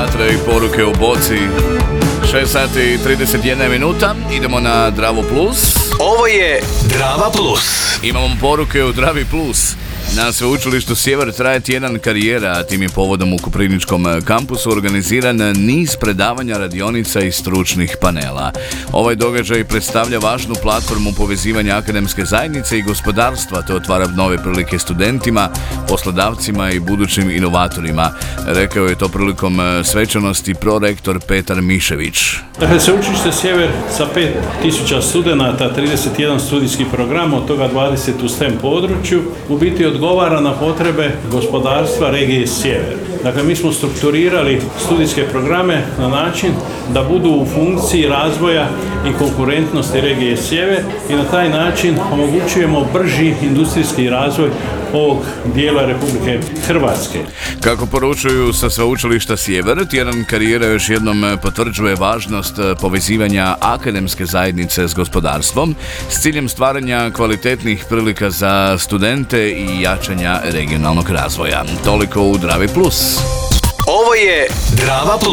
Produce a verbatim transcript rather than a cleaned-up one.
vatre i poruke u boci. šest sati i trideset jedna minuta, idemo na Dravo Plus. Ovo je Drava Plus. Imamo poruke u Dravi Plus. Na Sveučilištu Sjever traje tjedan karijera, a tim je povodom u Koprivničkom kampusu organiziran niz predavanja, radionica i stručnih panela. Ovaj događaj predstavlja važnu platformu povezivanja akademske zajednice i gospodarstva, te otvara nove prilike studentima, poslodavcima i budućim inovatorima. Rekao je to prilikom svečanosti prorektor Petar Mišević. Dakle, Sveučilište Sjever sa pet tisuća studenata, trideset jedan studijski program, od toga dvadeset u STEM području, u biti odgovara na potrebe gospodarstva regije Sjever. Dakle, mi smo strukturirali studijske programe na način da budu u funkciji razvoja i konkurentnosti regije Sjever i na taj način omogućujemo brži industrijski razvoj ovog dijela Republike Hrvatske. Kako poručuju sa Sveučilišta Sjever, tjedan karijera još jednom potvrđuje važnost povezivanja akademske zajednice s gospodarstvom s ciljem stvaranja kvalitetnih prilika za studente i jačanja regionalnog razvoja. Toliko u Dravi Plus. Ovo je Drava Plus.